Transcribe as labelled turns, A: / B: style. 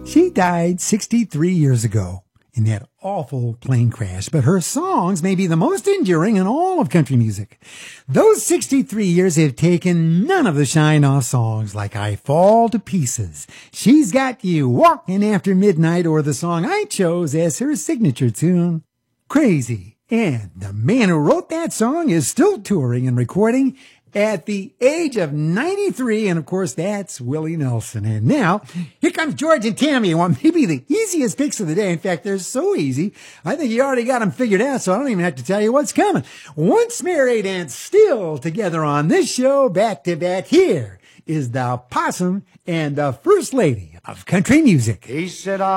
A: She died 63 years ago in that awful plane crash, but her songs may be the most enduring in all of country music. Those 63 years have taken none of the shine off songs like I Fall to Pieces, She's Got You, Walking After Midnight, or the song I chose as her signature tune, Crazy. And the man who wrote that song is still touring and recording at the age of 93, and of course, that's Willie Nelson. And now, here comes George and Tammy on maybe the easiest picks of the day. In fact, they're so easy, I think you already got them figured out, so I don't even have to tell you what's coming. Once married and still together on this show, back to back, here is the Possum and the First Lady of Country Music.
B: He said,